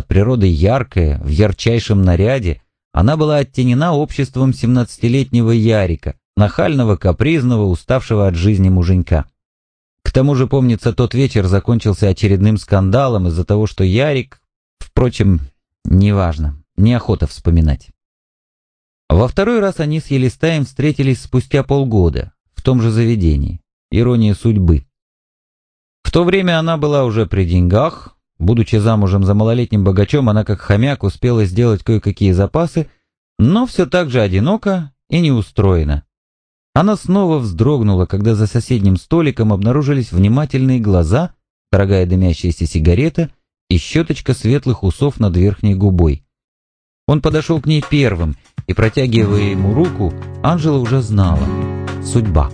от природы яркая, в ярчайшем наряде, она была оттенена обществом 17-летнего Ярика, нахального, капризного, уставшего от жизни муженька. К тому же, помнится, тот вечер закончился очередным скандалом из-за того, что Ярик... Впрочем, неважно, неохота вспоминать. Во второй раз они с Елистаем встретились спустя полгода, в том же заведении. Ирония судьбы. В то время она была уже при деньгах. Будучи замужем за малолетним богачом, она как хомяк успела сделать кое-какие запасы, но все так же одинока и неустроена. Она снова вздрогнула, когда за соседним столиком обнаружились внимательные глаза, дорогая дымящаяся сигарета и щеточка светлых усов над верхней губой. Он подошел к ней первым, и, протягивая ему руку, Анжела уже знала — судьба.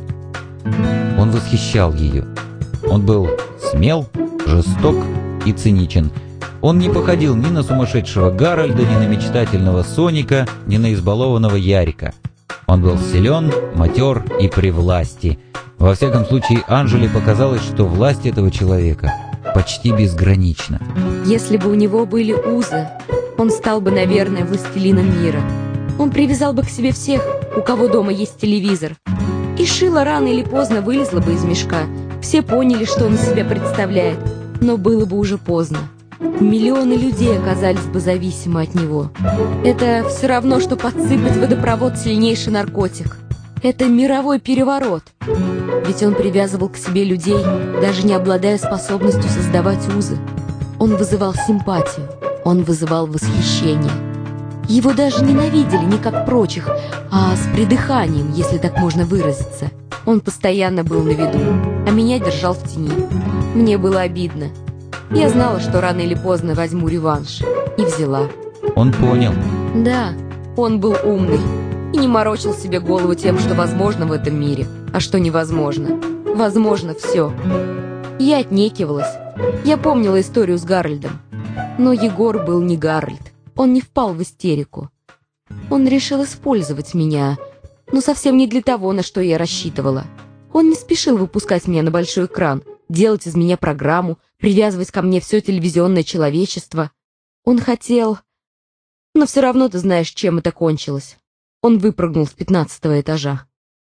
Он восхищал ее. Он был смел, жесток и циничен. Он не походил ни на сумасшедшего Гарольда, ни на мечтательного Соника, ни на избалованного Ярика. Он был силен, матер и при власти. Во всяком случае, Анжеле показалось, что власть этого человека почти безгранична. Если бы у него были узы, он стал бы, наверное, властелином мира. Он привязал бы к себе всех, у кого дома есть телевизор. И шило рано или поздно вылезло бы из мешка. Все поняли, что он из себя представляет, но было бы уже поздно. Миллионы людей оказались бы зависимы от него. Это все равно, что подсыпать в водопровод сильнейший наркотик. Это мировой переворот. Ведь он привязывал к себе людей, даже не обладая способностью создавать узы. Он вызывал симпатию, он вызывал восхищение. Его даже ненавидели не как прочих, а с придыханием, если так можно выразиться. Он постоянно был на виду, а меня держал в тени. Мне было обидно. Я знала, что рано или поздно возьму реванш. И взяла. Он понял. Да, он был умный. И не морочил себе голову тем, что возможно в этом мире, а что невозможно. Возможно все. Я отнекивалась. Я помнила историю с Гарольдом. Но Егор был не Гарольд. Он не впал в истерику. Он решил использовать меня, но совсем не для того, на что я рассчитывала. Он не спешил выпускать меня на большой экран, делать из меня программу, привязывать ко мне все телевизионное человечество. Он хотел... Но все равно ты знаешь, чем это кончилось. Он выпрыгнул с 15-го этажа.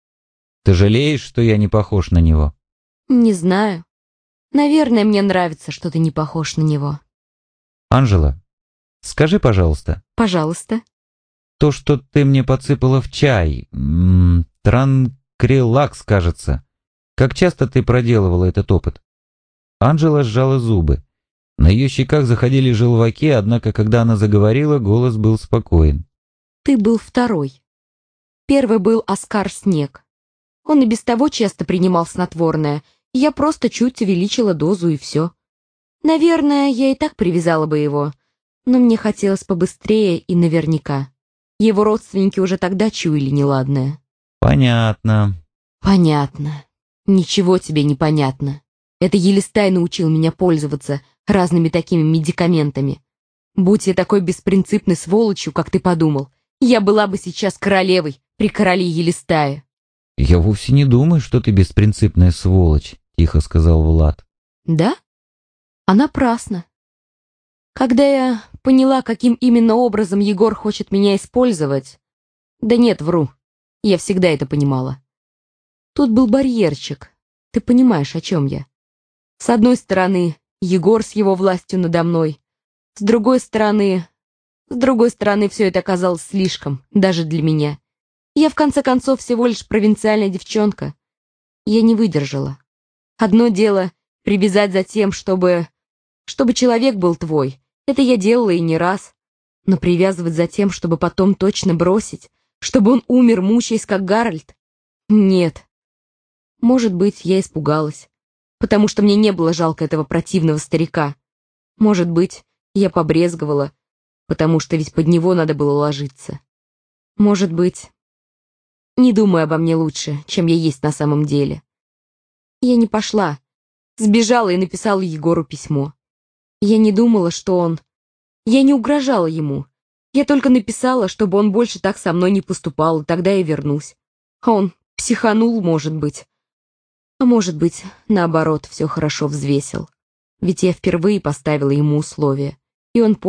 Ты жалеешь, что я не похож на него? Не знаю. Наверное, мне нравится, что ты не похож на него. Анжела, скажи, пожалуйста. Пожалуйста. То, что ты мне подсыпала в чай, транкрилакс, кажется. Как часто ты проделывала этот опыт? Анжела сжала зубы. На ее щеках заходили желваки, однако, когда она заговорила, голос был спокоен. Ты был второй. Первый был Оскар Снег. Он и без того часто принимал снотворное, и я просто чуть увеличила дозу и все. Наверное, я и так привязала бы его, но мне хотелось побыстрее и наверняка. Его родственники уже тогда чуяли неладное. Понятно. Понятно. Ничего тебе не понятно. Это Елистай научил меня пользоваться разными такими медикаментами. Будь я такой беспринципной сволочью, как ты подумал, я была бы сейчас королевой при короле Елистае. Я вовсе не думаю, что ты беспринципная сволочь, тихо сказал Влад. Да? А напрасно. Когда я поняла, каким именно образом Егор хочет меня использовать... Да нет, вру. Я всегда это понимала. Тут был барьерчик. Ты понимаешь, о чем я. С одной стороны, Егор с его властью надо мной. С другой стороны, все это оказалось слишком, даже для меня. Я, в конце концов, всего лишь провинциальная девчонка. Я не выдержала. Одно дело — привязать за тем, чтобы человек был твой. Это я делала и не раз. Но привязывать за тем, чтобы потом точно бросить, чтобы он умер, мучаясь, как Гарольд? Нет. Может быть, я испугалась, потому что мне не было жалко этого противного старика. Может быть, я побрезговала, потому что ведь под него надо было ложиться. Может быть, не думай обо мне лучше, чем я есть на самом деле. Я не пошла, сбежала и написала Егору письмо. Я не думала, что он... Я не угрожала ему. Я только написала, чтобы он больше так со мной не поступал, и тогда я вернусь. А он психанул, может быть. А может быть, наоборот, все хорошо взвесил. Ведь я впервые поставила ему условия, и он